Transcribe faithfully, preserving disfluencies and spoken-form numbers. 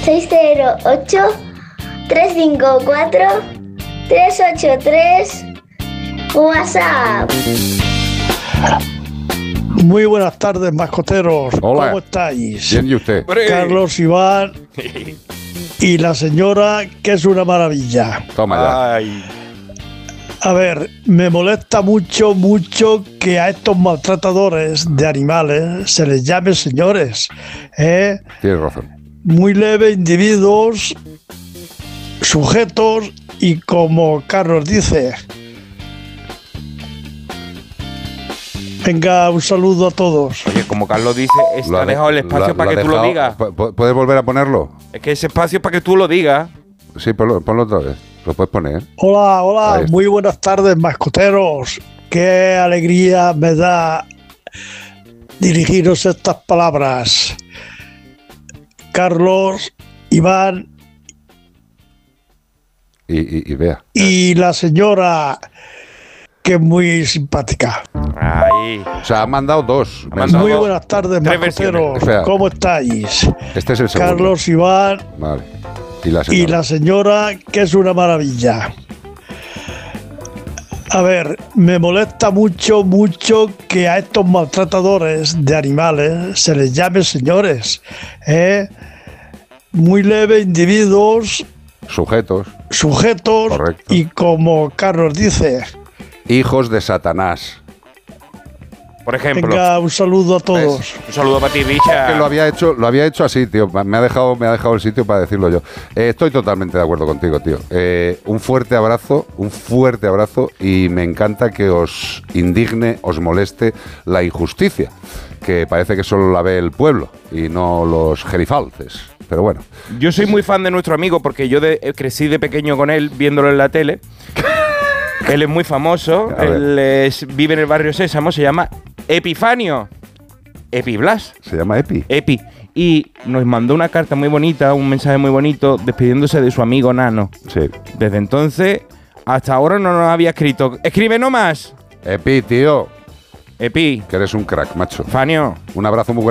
seis cero ocho, tres cinco cuatro, tres ocho tres. WhatsApp. Muy buenas tardes, mascoteros. Hola. ¿Cómo estáis? Bien, ¿y usted? Carlos, Iván y la señora, que es una maravilla. Toma ya. Ay. A ver, me molesta mucho, mucho que a estos maltratadores de animales se les llame señores. ¿eh? Tienes razón. Muy leve, individuos, sujetos y, como Carlos dice... Venga, un saludo a todos. Oye, como Carlos dice, está Lo ha de- dejado el espacio lo ha- para lo que ha tú lo dejado- digas. pu- ¿Puedes volver a ponerlo? Es que ese espacio es para que tú lo digas. Sí, ponlo, ponlo otra vez. Lo puedes poner. Hola, Ahí hola, está. muy buenas tardes, mascoteros. Qué alegría me da dirigiros estas palabras. Carlos, Iván Y, y, y vea. y la señora, que es muy simpática. Ay. O sea, han mandado dos. Ha mandado Muy dos. buenas tardes, Tres mascoteros. versiones. Espera. ¿Cómo estáis? Este es el segundo. Carlos, Iván Vale. Y la y señora. la señora, que es una maravilla. A ver, me molesta mucho, mucho que a estos maltratadores de animales se les llame señores. ¿eh? Muy leve, individuos, Sujetos. sujetos Correcto. y, como Carlos dice, Hijos de Satanás. Por ejemplo. venga, un saludo a todos. Un saludo para ti, bicha. Que lo había hecho, lo había hecho así, tío. Me ha dejado, me ha dejado el sitio para decirlo yo. Eh, estoy totalmente de acuerdo contigo, tío. Eh, un fuerte abrazo, un fuerte abrazo, y me encanta que os indigne, os moleste la injusticia, que parece que solo la ve el pueblo y no los gerifalces. Pero bueno. Yo soy muy fan de nuestro amigo porque yo de- crecí de pequeño con él viéndolo en la tele. Él es muy famoso, A ver. él es- vive en el barrio Sésamo, se llama Epifanio. Epi Blas. Se llama Epi. Epi. Y nos mandó una carta muy bonita, un mensaje muy bonito, despidiéndose de su amigo Nano. Sí. Desde entonces, hasta ahora no nos había escrito. Escribe nomás. Epi, tío. Epi. Que eres un crack, macho. Fanio. Un abrazo muy